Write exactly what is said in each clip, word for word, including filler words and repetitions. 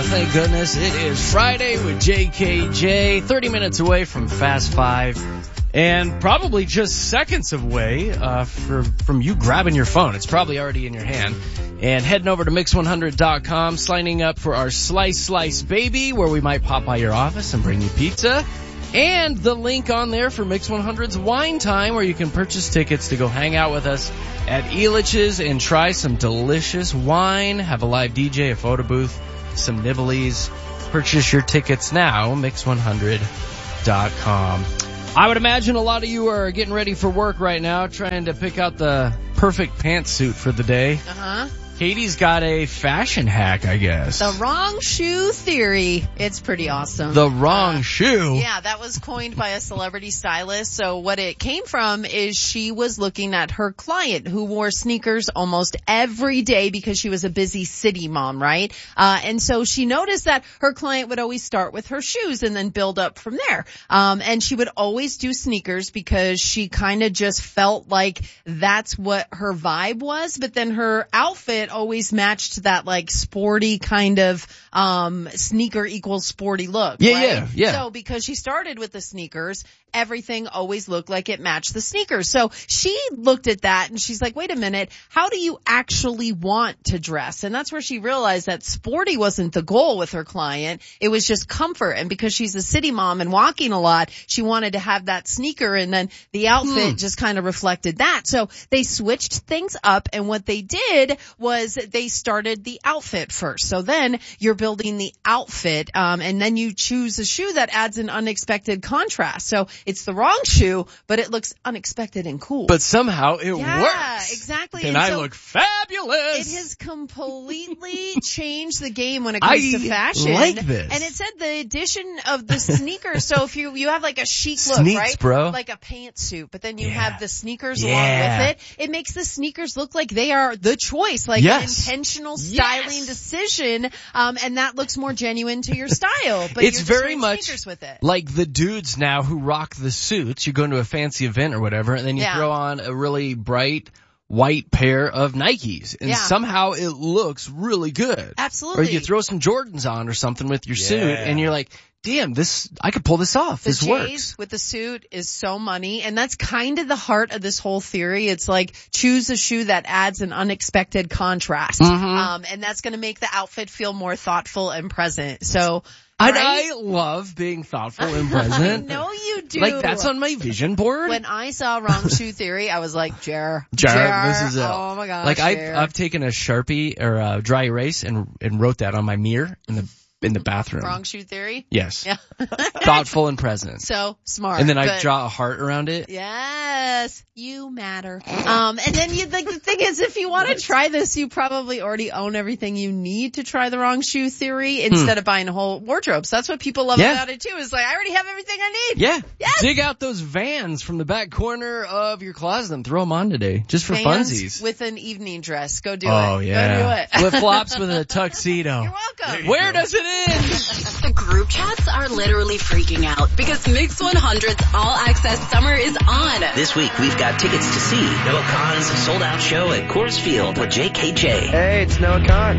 thank goodness. It is Friday with J K J, thirty minutes away from Fast Five, and probably just seconds away uh, for, from you grabbing your phone. It's probably already in your hand. And heading over to mix one hundred dot com, signing up for our Slice Slice Baby, where we might pop by your office and bring you pizza. And the link on there for Mix one hundred's Wine Time, where you can purchase tickets to go hang out with us at Elitch's and try some delicious wine, have a live D J, a photo booth, some nibblies. Purchase your tickets now, mix one hundred dot com. I would imagine a lot of you are getting ready for work right now, trying to pick out the perfect pantsuit for the day. Uh-huh. Katie's got a fashion hack, I guess. The wrong shoe theory. It's pretty awesome. The wrong uh, shoe? Yeah, that was coined by a celebrity stylist. So what it came from is she was looking at her client who wore sneakers almost every day because she was a busy city mom, right? Uh, and so she noticed that her client would always start with her shoes and then build up from there. Um, and she would always do sneakers because she kind of just felt like that's what her vibe was. But then her outfit always matched that like sporty kind of um sneaker equals sporty look. Yeah, right? yeah, yeah. So because she started with the sneakers, everything always looked like it matched the sneakers. So she looked at that and she's like, wait a minute, how do you actually want to dress? And that's where she realized that sporty wasn't the goal with her client. It was just comfort. And because she's a city mom and walking a lot, she wanted to have that sneaker, and then the outfit hmm. just kind of reflected that. So they switched things up, and what they did was they started the outfit first. So then you're building the outfit, um, and then you choose a shoe that adds an unexpected contrast. So it's the wrong shoe, but it looks unexpected and cool. But somehow it yeah, works. Yeah, exactly. And, and I so look fabulous. It has completely changed the game when it comes I to fashion. like this. And it said the addition of the sneakers. So if you you have like a chic look, Sneaks, right? bro. Like a pantsuit, but then you yeah. have the sneakers yeah. along with it. It makes the sneakers look like they are the choice, like yes. an intentional styling yes. decision, um, and that looks more genuine to your style. But it's you're very much with it. like the dudes now who rock the suits. You go into a fancy event or whatever, and then you yeah. throw on a really bright white pair of Nikes, and yeah. somehow it looks really good. Absolutely. Or you throw some Jordans on or something with your yeah. suit, and you're like, damn, this, I could pull this off. The this J's works. With the suit is so money, and that's kind of the heart of this whole theory. It's like choose a shoe that adds an unexpected contrast, mm-hmm. um, and that's going to make the outfit feel more thoughtful and present. So. And right? I love being thoughtful and present. I know you do. Like, that's on my vision board. When I saw Wrong Shoe Theory, I was like, Jer. Jer, Jer this is it. Oh my gosh. Like, I've, Jer. I've taken a Sharpie or a dry erase and, and wrote that on my mirror in the, in the bathroom. Wrong Shoe Theory? Yes. Yeah. Thoughtful and present. So smart. And then I but... draw a heart around it. Yes. You matter. Um, and then you, like, the thing is, if you want to try this, you probably already own everything you need to try the Wrong Shoe Theory instead hmm. of buying a whole wardrobe. So that's what people love yeah. about it too, is like, I already have everything I need. Yeah. Yes. Dig out those Vans from the back corner of your closet and throw them on today, just for Vans funsies. with an evening dress. Go do oh, it. yeah. Go do it. Flip-flops with a tuxedo. You're welcome. Where does it end? The group chats are literally freaking out because Mix one hundred's All Access Summer is on. This week we've got tickets to see Noah Khan's sold-out show at Coors Field with J K J. Hey, it's Noah Khan.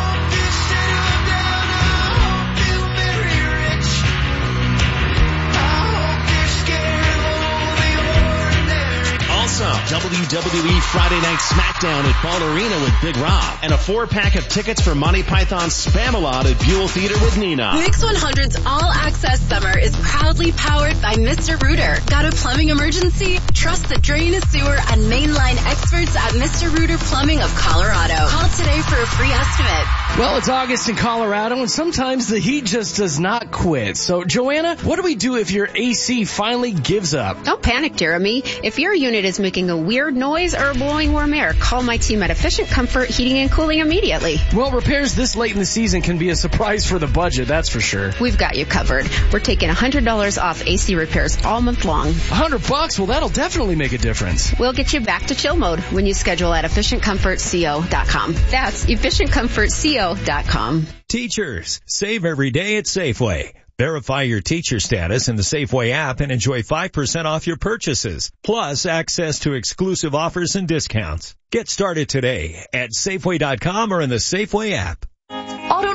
Also, W W E Friday Night Smackdown at Ball Arena with Big Rob. And a four-pack of tickets for Monty Python's Spam-A-Lot at Buell Theater with Nina. Mix one hundred's All Access Summer is proudly powered by Mister Rooter. Got a plumbing emergency? Trust the drain, sewer, and mainline experts at Mister Rooter Plumbing of Colorado. Call today for a free estimate. Well, it's August in Colorado, and sometimes the heat just does not quit. So, Joanna, what do we do if your A C finally gives up? Don't panic, Jeremy. If your unit is making a weird noise or blowing warm air, call my team at Efficient Comfort Heating and Cooling immediately. Well, repairs this late in the season can be a surprise for the budget, that's for sure. We've got you covered. We're taking one hundred dollars off A C repairs all month long. one hundred bucks? Well, that'll definitely make a difference. We'll get you back to chill mode when you schedule at efficient comfort co dot com. That's efficient comfort co dot com. Teachers, save every day at Safeway. Verify your teacher status in the Safeway app and enjoy five percent off your purchases, plus access to exclusive offers and discounts. Get started today at Safeway dot com or in the Safeway app. AutoNation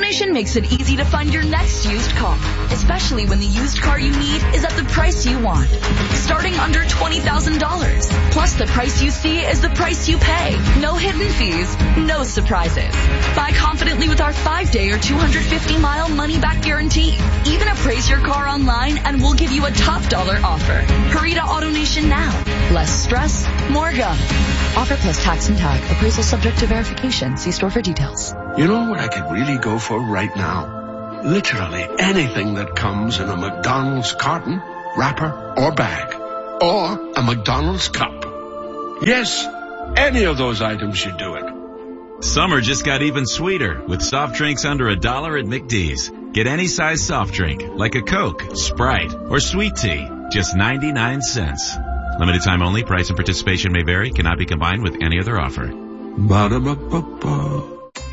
AutoNation makes it easy to find your next used car, especially when the used car you need is at the price you want. Starting under twenty thousand dollars. Plus the price you see is the price you pay. No hidden fees, no surprises. Buy confidently with our five-day or two hundred fifty mile money-back guarantee. Even appraise your car online and we'll give you a top dollar offer. Hurry to AutoNation now. Less stress, more go. Offer plus tax and tag. Appraisal subject to verification. See store for details. You know what I could really go for right now? Literally anything that comes in a McDonald's carton, wrapper, or bag. Or a McDonald's cup. Yes, any of those items should do it. Summer just got even sweeter with soft drinks under a dollar at McD's. Get any size soft drink, like a Coke, Sprite, or sweet tea, just ninety-nine cents. Limited time only. Price and participation may vary. Cannot be combined with any other offer. Ba-da-ba-ba-ba.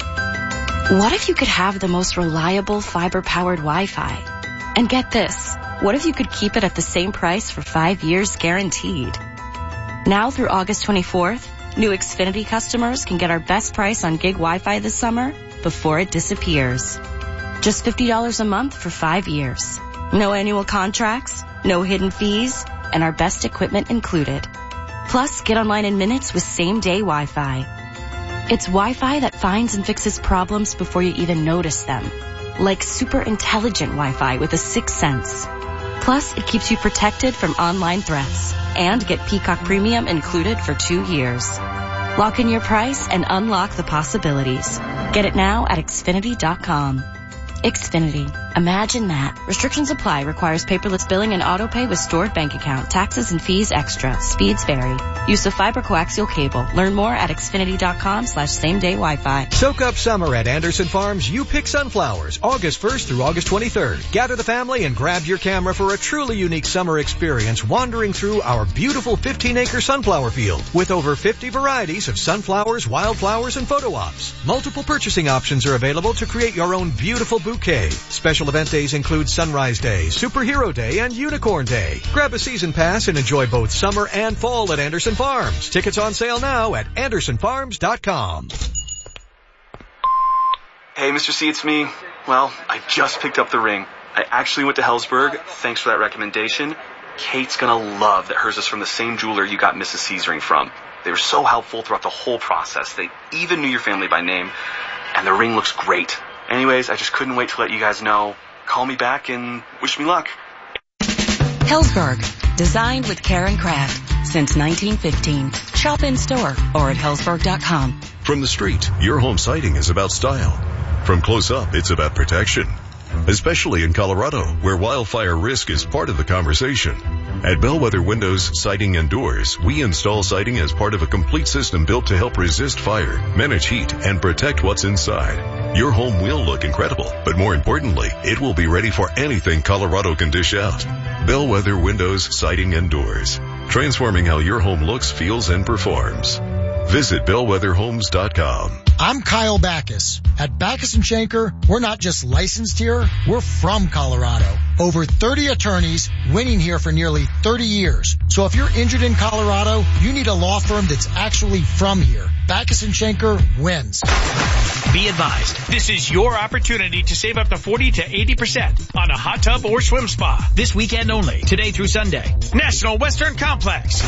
What if you could have the most reliable fiber-powered Wi-Fi? And get this, what if you could keep it at the same price for five years guaranteed? Now through August twenty-fourth, new Xfinity customers can get our best price on gig Wi-Fi this summer before it disappears. Just fifty dollars a month for five years. No annual contracts, no hidden fees, and our best equipment included. Plus, get online in minutes with same-day Wi-Fi. It's Wi-Fi that finds and fixes problems before you even notice them. Like super intelligent Wi-Fi with a sixth sense. Plus, it keeps you protected from online threats. And get Peacock Premium included for two years. Lock in your price and unlock the possibilities. Get it now at Xfinity dot com. Xfinity. Imagine that. Restrictions apply. Requires paperless billing and auto pay with stored bank account. Taxes and fees extra. Speeds vary. Use of fiber coaxial cable. Learn more at Xfinity dot com slash same day Wi-Fi. Soak up summer at Anderson Farms. You Pick Sunflowers. August first through August twenty-third. Gather the family and grab your camera for a truly unique summer experience wandering through our beautiful fifteen acre sunflower field with over fifty varieties of sunflowers, wildflowers, and photo ops. Multiple purchasing options are available to create your own beautiful bouquet. Special event days include Sunrise Day, Superhero Day, and Unicorn Day. Grab a season pass and enjoy both summer and fall at Anderson Farms. Tickets on sale now at Anderson Farms dot com. Hey, Mister C, it's me. Well, I just picked up the ring. I actually went to Helzberg. Thanks for that recommendation. Kate's gonna love that hers is from the same jeweler you got Missus C's ring from. They were so helpful throughout the whole process. They even knew your family by name. And the ring looks great. Anyways, I just couldn't wait to let you guys know. Call me back and wish me luck. Helzberg. Designed with care and craft since nineteen fifteen. Shop in store or at Helzberg dot com. From the street, your home siding is about style. From close up, it's about protection. Especially in Colorado, where wildfire risk is part of the conversation. At Bellwether Windows, Siding and Doors, we install siding as part of a complete system built to help resist fire, manage heat, and protect what's inside. Your home will look incredible, but more importantly, it will be ready for anything Colorado can dish out. Bellwether Windows, Siding and Doors. Transforming how your home looks, feels, and performs. Visit Bellwether Homes dot com. I'm Kyle Backus. At Backus and Schenker, we're not just licensed here, we're from Colorado. Over thirty attorneys winning here for nearly thirty years. So if you're injured in Colorado, you need a law firm that's actually from here. Backus and Schenker wins. Be advised, this is your opportunity to save up to forty to eighty percent on a hot tub or swim spa. This weekend only, today through Sunday. National Western Complex.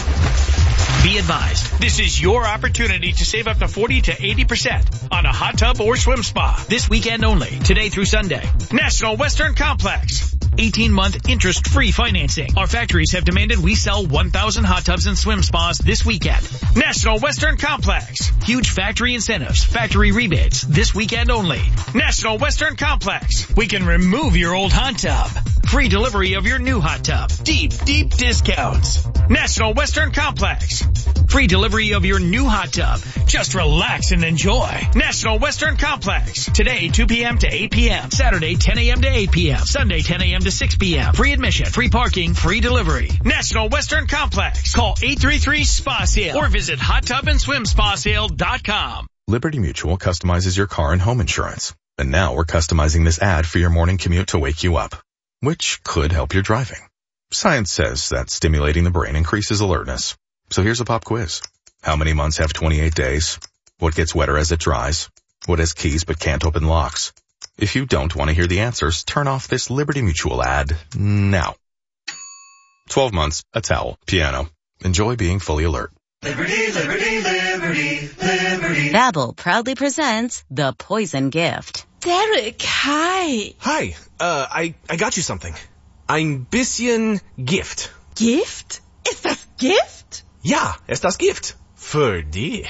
Be advised, this is your opportunity to save up to forty to eighty percent on a hot tub or swim spa. This weekend only, today through Sunday. National Western Complex. eighteen month interest-free financing. Our factories have demanded we sell one thousand hot tubs and swim spas this weekend. National Western Complex. Huge factory incentives, factory rebates, this weekend only. National Western Complex. We can remove your old hot tub. Free delivery of your new hot tub. Deep, deep discounts. National Western Complex. Free delivery of your new hot tub. Just relax and enjoy. National Western Complex. Today, two p.m. to eight p.m. Saturday, ten a.m. to eight p.m. Sunday, ten a.m. to six p.m. Free admission, free parking, free delivery. National Western Complex. Call eight three three S P A sale or visit hot tub and swim spa sale dot com. Liberty Mutual customizes your car and home insurance. And now we're customizing this ad for your morning commute to wake you up, which could help your driving. Science says that stimulating the brain increases alertness. So here's a pop quiz. How many months have twenty-eight days? What gets wetter as it dries? What has keys but can't open locks? If you don't want to hear the answers, turn off this Liberty Mutual ad now. twelve months, a towel, piano. Enjoy being fully alert. Liberty, liberty, liberty, liberty. Babbel proudly presents The Poison Gift. Derek, hi. Hi, uh, I, I got you something. Ein bisschen Gift. Gift? Ist das Gift? Ja, ist das Gift. Für dich.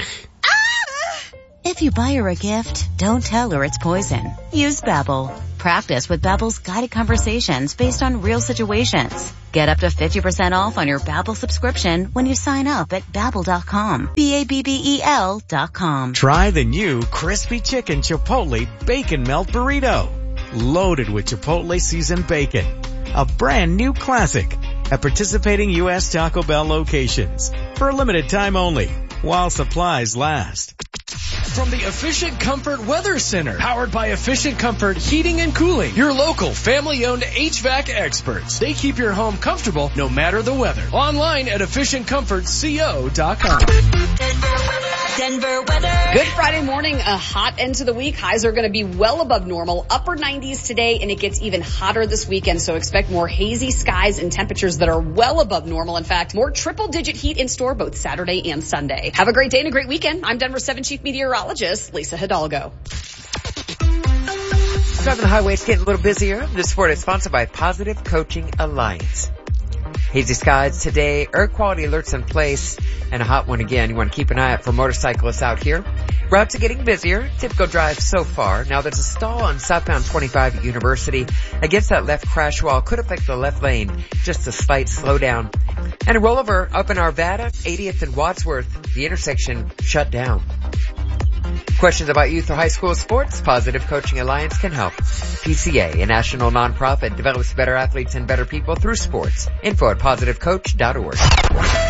If you buy her a gift, don't tell her it's poison. Use Babbel. Practice with Babbel's guided conversations based on real situations. Get up to fifty percent off on your Babbel subscription when you sign up at Babbel dot com. B A B B E L dot com. Try the new Crispy Chicken Chipotle Bacon Melt Burrito. Loaded with Chipotle seasoned bacon. A brand new classic at participating U S Taco Bell locations. For a limited time only, while supplies last. From the Efficient Comfort Weather Center, powered by Efficient Comfort Heating and Cooling, your local family-owned H V A C experts. They keep your home comfortable no matter the weather. Online at efficient comfort co dot com. Denver weather. Good Friday morning, a hot end to the week. Highs are going to be well above normal, upper nineties today, and it gets even hotter this weekend. So expect more hazy skies and temperatures that are well above normal. In fact, more triple-digit heat in store both Saturday and Sunday. Have a great day and a great weekend. I'm Denver seven Chief Meteorologist Lisa Hidalgo. Driving the highways getting a little busier. This report is sponsored by Positive Coaching Alliance. Hazy skies today, air quality alerts in place, and a hot one again. You want to keep an eye out for motorcyclists out here. Routes are getting busier. Typical drive so far. Now there's a stall on southbound twenty-five at University. Against that left crash wall, could affect the left lane. Just a slight slowdown. And a rollover up in Arvada, eightieth and Wadsworth. The intersection shut down. Questions about youth or high school sports? Positive Coaching Alliance can help. P C A, a national nonprofit, develops better athletes and better people through sports. Info at positive coach dot org.